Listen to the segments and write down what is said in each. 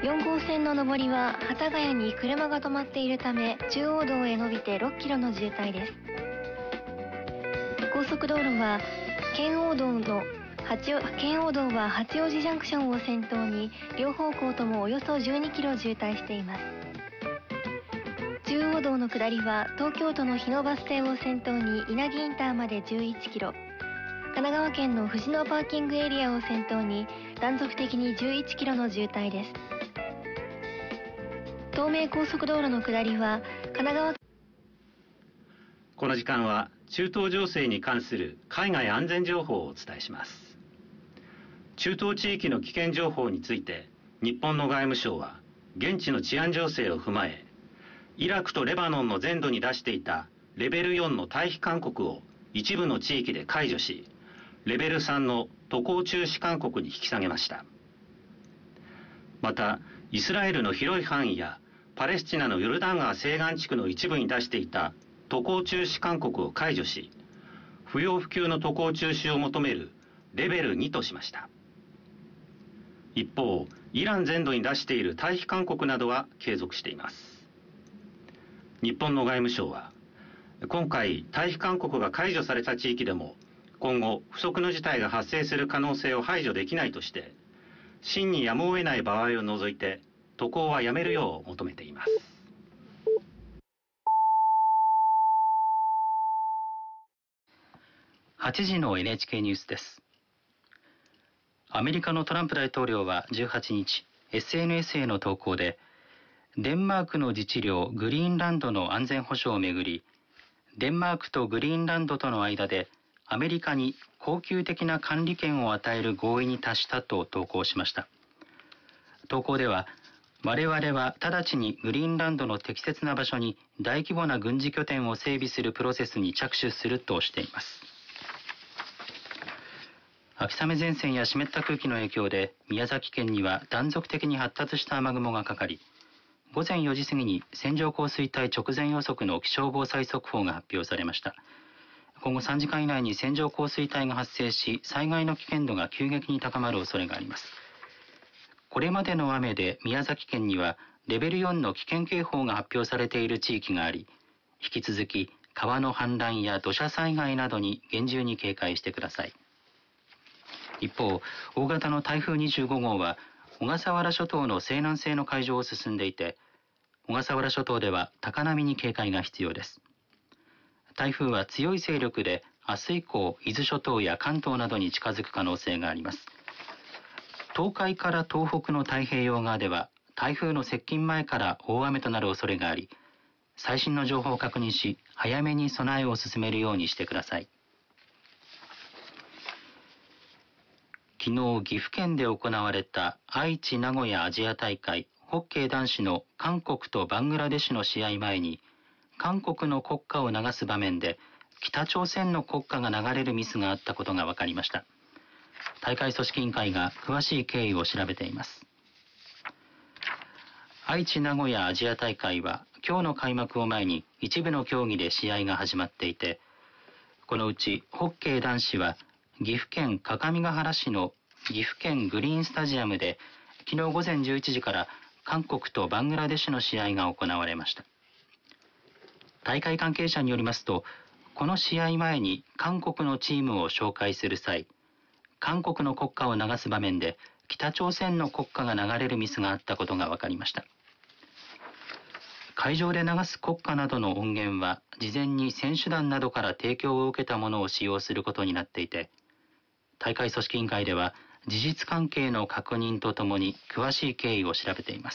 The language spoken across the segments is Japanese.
4号線の上りは幡ヶ谷に車が止まっているため中央道へ延びて6キロの渋滞です。高速道路は圏央道は八王子ジャンクションを先頭に両方向ともおよそ12キロ渋滞しています。中央道の下りは東京都の日野バス停を先頭に稲城インターまで11キロ、神奈川県の藤野パーキングエリアを先頭に断続的に11キロの渋滞です。東名高速道路の下りは神奈川。 この時間は中東情勢に関する海外安全情報をお伝えします。中東地域の危険情報について日本の外務省は現地の治安情勢を踏まえ、イラクとレバノンの全土に出していたレベル4の退避勧告を一部の地域で解除し、レベル3の渡航中止勧告に引き下げました。またイスラエルの広い範囲やパレスチナのヨルダン川西岸地区の一部に出していた渡航中止勧告を解除し、不要不急の渡航中止を求めるレベル2としました。一方、イラン全土に出している退避勧告などは継続しています。日本の外務省は、今回退避勧告が解除された地域でも今後不測の事態が発生する可能性を排除できないとして、真にやむを得ない場合を除いて渡航はやめるよう求めています。 8時の NHK ニュースです。アメリカのトランプ大統領は18日、SNS への投稿で、デンマークの自治領グリーンランドの安全保障をめぐり、デンマークとグリーンランドとの間でアメリカに恒久的な管理権を与える合意に達したと投稿しました。投稿では、我々は直ちにグリーンランドの適切な場所に大規模な軍事拠点を整備するプロセスに着手するとしています。秋雨前線や湿った空気の影響で宮崎県には断続的に発達した雨雲がかかり、午前4時過ぎに線状降水帯直前予測の気象防災速報が発表されました。今後3時間以内に線状降水帯が発生し、災害の危険度が急激に高まる恐れがあります。これまでの雨で宮崎県にはレベル4の危険警報が発表されている地域があり、引き続き川の氾濫や土砂災害などに厳重に警戒してください。一方、大型の台風25号は小笠原諸島の西南西の海上を進んでいて、小笠原諸島では高波に警戒が必要です。台風は強い勢力で明日以降、伊豆諸島や関東などに近づく可能性があります。東海から東北の太平洋側では台風の接近前から大雨となる恐れがあり、最新の情報を確認し、早めに備えを進めるようにしてください。昨日、岐阜県で行われた愛知名古屋アジア大会ホッケー男子の韓国とバングラデシュの試合前に、韓国の国歌を流す場面で北朝鮮の国歌が流れるミスがあったことが分かりました。大会組織委員会が詳しい経緯を調べています。愛知名古屋アジア大会は今日の開幕を前に一部の競技で試合が始まっていて、このうちホッケー男子は岐阜県各務原市の岐阜県グリーンスタジアムで昨日午前11時から韓国とバングラデシュの試合が行われました。大会関係者によりますと、この試合前に韓国のチームを紹介する際、韓国の国歌を流す場面で北朝鮮の国歌が流れるミスがあったことが分かりました。会場で流す国歌などの音源は事前に選手団などから提供を受けたものを使用することになっていて、大会組織委員会では事実関係の確認とともに詳しい経緯を調べています。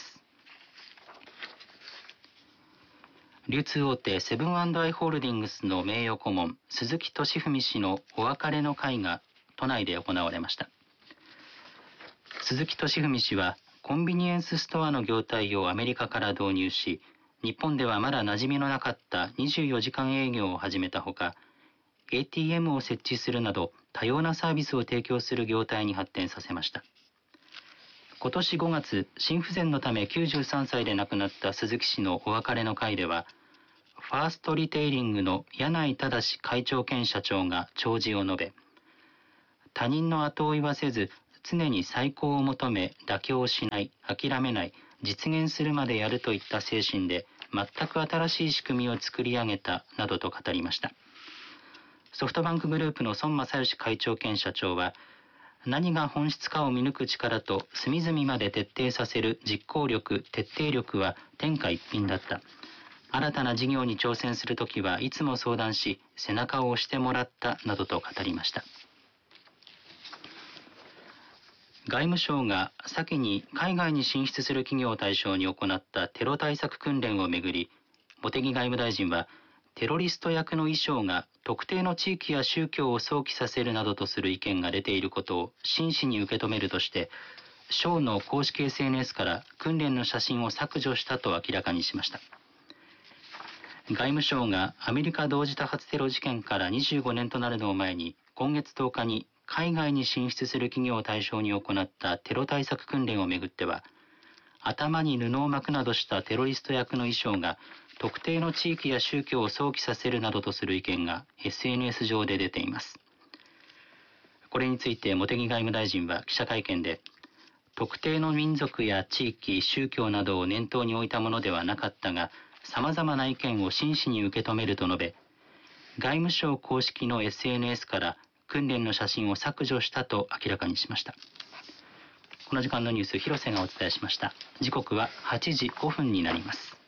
流通大手セブン&アイ・ホールディングスの名誉顧問鈴木俊文氏のお別れの会が都内で行われました。鈴木俊文氏はコンビニエンスストアの業態をアメリカから導入し、日本ではまだ馴染みのなかった24時間営業を始めたほか、ATM を設置するなど多様なサービスを提供する業態に発展させました。今年5月、心不全のため93歳で亡くなった鈴木氏のお別れの会では、ファーストリテイリングの柳井正会長兼社長が弔辞を述べ、他人の後追いはせず常に最高を求め妥協しない、諦めない、実現するまでやるといった精神で全く新しい仕組みを作り上げたなどと語りました。ソフトバンクグループの孫正義会長兼社長は、何が本質かを見抜く力と隅々まで徹底させる実行力、徹底力は天下一品だった。新たな事業に挑戦するときはいつも相談し、背中を押してもらったなどと語りました。外務省が先に海外に進出する企業を対象に行ったテロ対策訓練をめぐり、茂木外務大臣は、テロリスト役の衣装が特定の地域や宗教を想起させるなどとする意見が出ていることを真摯に受け止めるとして、省の公式 SNS から訓練の写真を削除したと明らかにしました。外務省がアメリカ同時多発テロ事件から25年となるのを前に、今月10日に海外に進出する企業を対象に行ったテロ対策訓練をめぐっては、頭に布を巻くなどしたテロリスト役の衣装が特定の地域や宗教を想起させるなどとする意見が SNS 上で出ています。これについて茂木外務大臣は記者会見で、特定の民族や地域、宗教などを念頭に置いたものではなかったが、様々な意見を真摯に受け止めると述べ、外務省公式の SNS から訓練の写真を削除したと明らかにしました。この時間のニュース、広瀬がお伝えしました。時刻は8時5分になります。